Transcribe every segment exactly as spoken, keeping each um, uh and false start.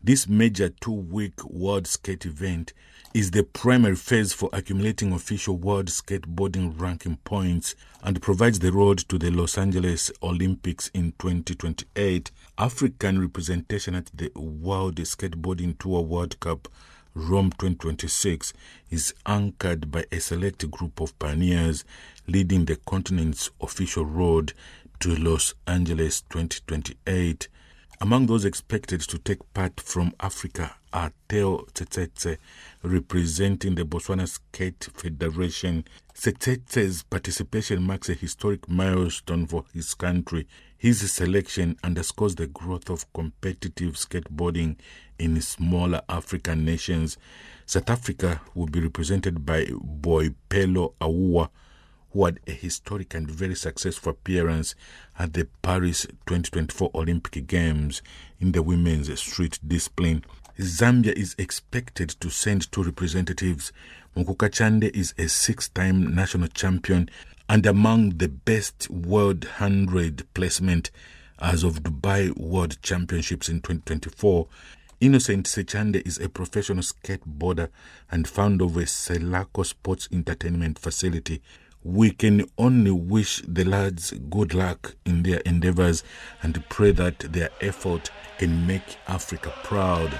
This major two-week World Skate event is the primary phase for accumulating official world skateboarding ranking points and provides the road to the Los Angeles Olympics in twenty twenty-eight. African representation at the World Skateboarding Tour World Cup Rome twenty twenty-six is anchored by a select group of pioneers leading the continent's official road to Los Angeles twenty twenty-eight. Among those expected to take part from Africa are Theo Tsetsetze, representing the Botswana Skate Federation. Tsetsetze's participation marks a historic milestone for his country. His selection underscores the growth of competitive skateboarding in smaller African nations. South Africa will be represented by Boipelo Aoua, who had a historic and very successful appearance at the Paris twenty twenty-four Olympic Games in the women's street discipline. Zambia is expected to send two representatives. Mukuka Chande is a six-time national champion and among the best world one hundred placement as of Dubai World Championships in twenty twenty-four. Innocent Sechande is a professional skateboarder and founder of a Selako Sports Entertainment facility. We can only wish the lads good luck in their endeavors and pray that their effort can make Africa proud.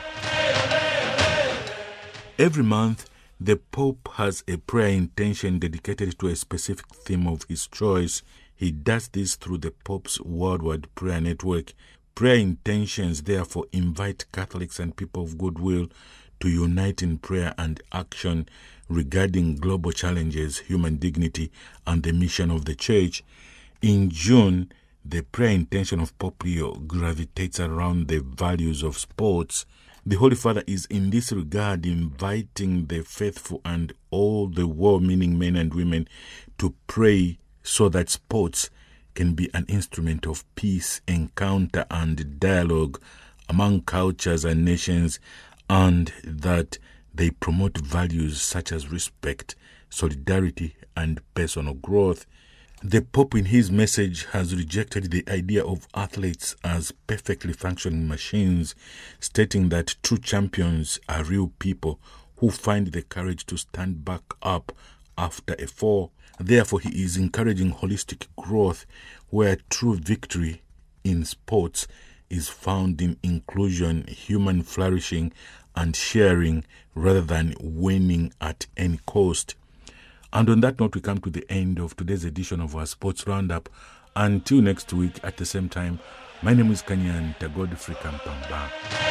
Every month, the Pope has a prayer intention dedicated to a specific theme of his choice. He does this through the Pope's Worldwide Prayer Network. Prayer intentions therefore invite Catholics and people of goodwill to unite in prayer and action regarding global challenges, human dignity, and the mission of the Church. In June, the prayer intention of Pope Leo gravitates around the values of sports. The Holy Father is in this regard inviting the faithful and all the well-meaning men and women to pray so that sports can be an instrument of peace, encounter, and dialogue among cultures and nations, and that they promote values such as respect, solidarity, and personal growth. The Pope in his message has rejected the idea of athletes as perfectly functioning machines, stating that true champions are real people who find the courage to stand back up after a fall. Therefore, he is encouraging holistic growth where true victory in sports is found in inclusion, human flourishing, and sharing rather than winning at any cost. And on that note, we come to the end of today's edition of our Sports Roundup. Until next week at the same time, my name is Kanyan Tagodfrey Kampamba.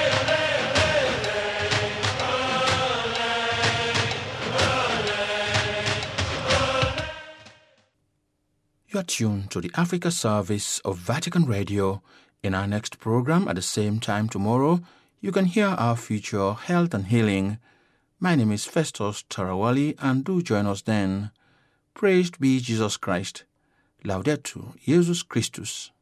You are tuned to the Africa service of Vatican Radio. In our next program at the same time tomorrow, you can hear our future Health and Healing. My name is Festus Tarawali, and do join us then. Praised be Jesus Christ. Laudetur Jesus Christus.